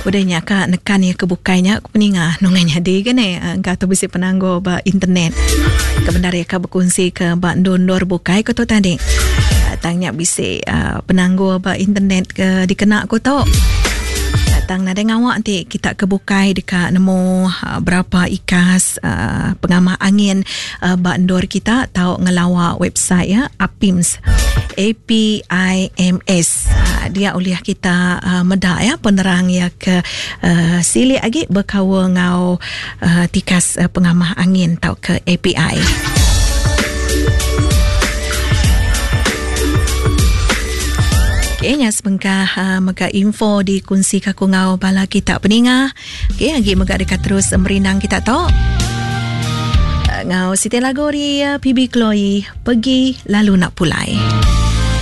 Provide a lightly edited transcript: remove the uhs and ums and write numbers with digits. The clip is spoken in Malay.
Udahnya ka nekan ya kebukainya peninga nonganya di kan ka tu bisi penanggo ba internet. Kebenar ya ka berkongsi ke ba ndondor bukai ko tu tadi. Tanya bisi penanggo ba internet ke dikena ko tu. Datang na dengan awak nanti kita kebukai dekat nemu berapa ikas pengamah angin bandor kita tahu ngelawak website ya APIMS dia uliah kita medak ya penerang ya ke sili lagi berkawa ngau tikas pengamah angin tahu ke API. Nya sebengkah mega info di kunci kaku ngau bala kita peningah. Okey, lagi mega dekat terus merinang kita tok. Ngau Siti Lagori PB Chloe pergi lalu nak pulai.